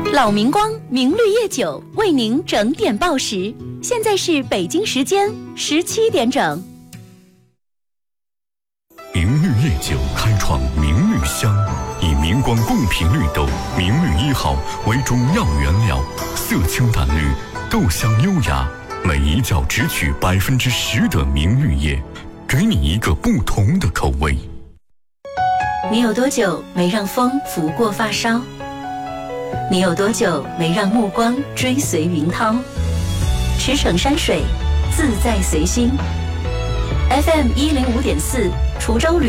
老明光明绿叶酒为您整点报时，现在是北京时间17点整。 明绿叶酒开创明绿香，以明光贡品绿豆明绿1号为中药原料，色清淡绿，豆香优雅，每一窖只取10%的明绿叶，给你一个不同的口味。 你有多久没让风拂过发梢？你有多久没让目光追随云涛？驰骋山水，自在随心。FM105.4，滁州旅